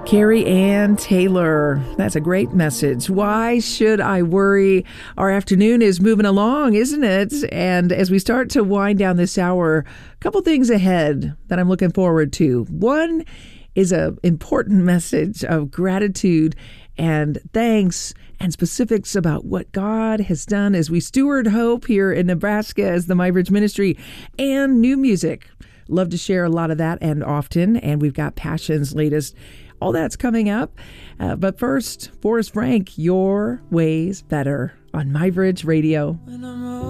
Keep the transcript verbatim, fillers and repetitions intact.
Carrie Ann Taylor. That's a great message. Why should I worry? Our afternoon is moving along, isn't it? And as we start to wind down this hour, a couple things ahead that I'm looking forward to. One is an important message of gratitude and thanks and specifics about what God has done as we steward hope here in Nebraska as the My Bridge Ministry, and new music. Love to share a lot of that and often. And we've got Passion's latest. All that's coming up. Uh, but first, Forrest Frank, Your Ways Better on My Bridge Radio.